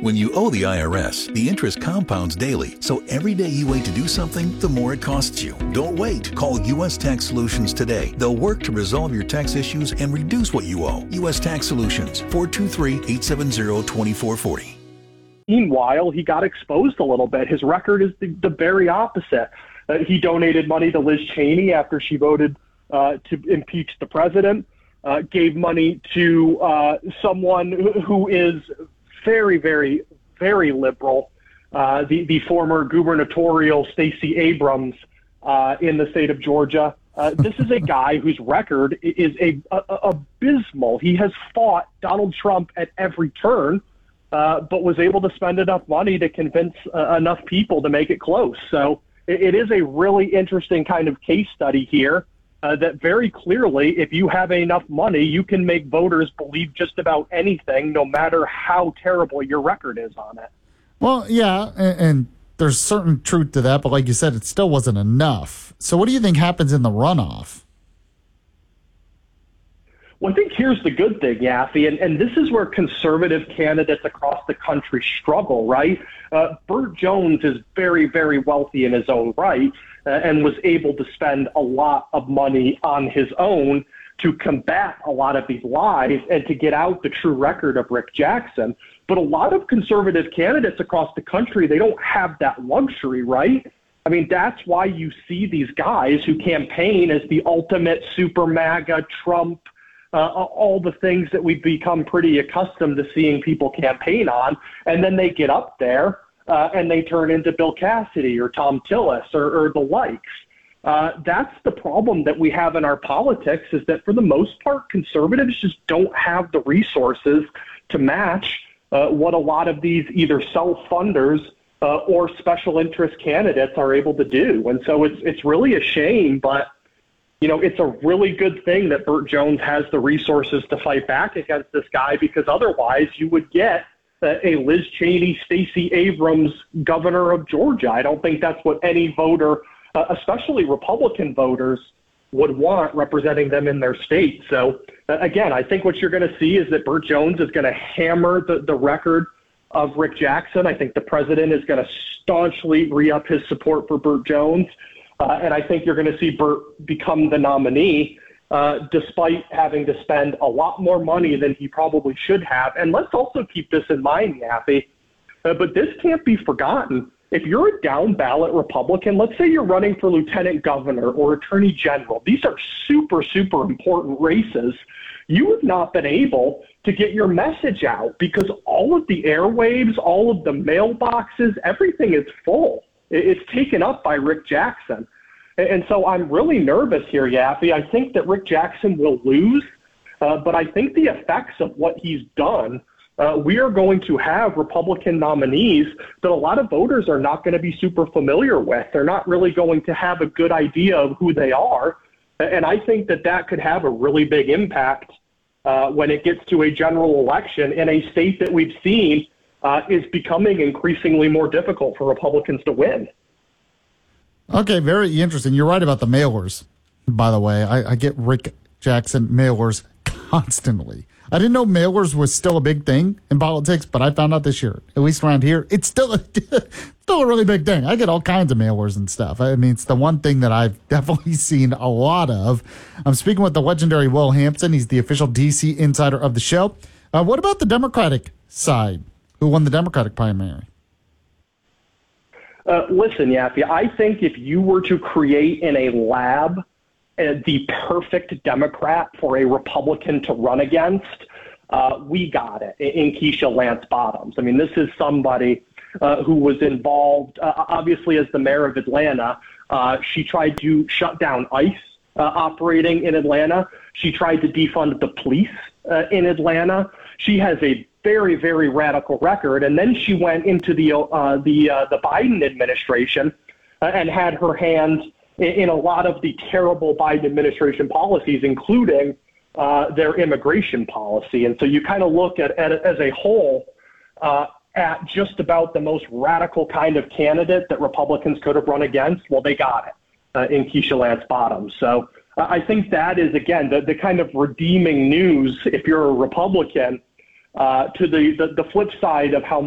When you owe the IRS, the interest compounds daily, so every day you wait to do something, the more it costs you. Don't wait. Call U.S. Tax Solutions today. They'll work to resolve your tax issues and reduce what you owe. U.S. Tax Solutions, 423-870-2440. Meanwhile, he got exposed a little bit. His record is the very opposite. He donated money to Liz Cheney after she voted to impeach the president, gave money to someone who is very, very, very liberal, the former gubernatorial Stacey Abrams in the state of Georgia. This is a guy whose record is abysmal. He has fought Donald Trump at every turn, but was able to spend enough money to convince enough people to make it close. So it is a really interesting kind of case study here. That very clearly, if you have enough money, you can make voters believe just about anything, no matter how terrible your record is on it. Well, yeah, and there's certain truth to that, but like you said, it still wasn't enough. So what do you think happens in the runoff? Well, I think here's the good thing, Yaffe, and this is where conservative candidates across the country struggle, right? Burt Jones is very, very wealthy in his own right and was able to spend a lot of money on his own to combat a lot of these lies and to get out the true record of Rick Jackson. But a lot of conservative candidates across the country, they don't have that luxury, right? I mean, that's why you see these guys who campaign as the ultimate super MAGA Trump, all the things that we've become pretty accustomed to seeing people campaign on, and then they get up there and they turn into Bill Cassidy or Tom Tillis or the likes. That's the problem that we have in our politics, is that for the most part, conservatives just don't have the resources to match what a lot of these either self-funders or special interest candidates are able to do. And so it's really a shame, but you know, it's a really good thing that Burt Jones has the resources to fight back against this guy, because otherwise you would get a Liz Cheney, Stacey Abrams governor of Georgia. I don't think that's what any voter, especially Republican voters, would want representing them in their state. So, again, I think what you're going to see is that Burt Jones is going to hammer the record of Rick Jackson. I think the president is going to staunchly re-up his support for Burt Jones. And I think you're going to see Burt become the nominee, despite having to spend a lot more money than he probably should have. And let's also keep this in mind, Yaffe, but this can't be forgotten. If you're a down-ballot Republican, let's say you're running for lieutenant governor or attorney general, these are super, super important races. You have not been able to get your message out because all of the airwaves, all of the mailboxes, everything is full. It's taken up by Rick Jackson. And so I'm really nervous here, Yaffe. I think that Rick Jackson will lose, but I think the effects of what he's done, we are going to have Republican nominees that a lot of voters are not going to be super familiar with. They're not really going to have a good idea of who they are. And I think that that could have a really big impact when it gets to a general election in a state that we've seen is becoming increasingly more difficult for Republicans to win. Okay, very interesting. You're right about the mailers, by the way. I get Rick Jackson mailers constantly. I didn't know mailers was still a big thing in politics, but I found out this year, at least around here, it's still a really big thing. I get all kinds of mailers and stuff. I mean, it's the one thing that I've definitely seen a lot of. I'm speaking with the legendary Will Hampson. He's the official D.C. insider of the show. What about the Democratic side? Who won the Democratic primary? Listen, Yaffe, I think if you were to create in a lab the perfect Democrat for a Republican to run against, we got it in Keisha Lance Bottoms. I mean, this is somebody who was involved, obviously, as the mayor of Atlanta. She tried to shut down ICE operating in Atlanta. She tried to defund the police in Atlanta. She has a very, very radical record. And then she went into the Biden administration and had her hands in a lot of the terrible Biden administration policies, including their immigration policy. And so you kind of look at it as a whole at just about the most radical kind of candidate that Republicans could have run against. Well, they got it in Keisha Lance Bottoms. So I think that is, again, the kind of redeeming news if you're a Republican, to the flip side of how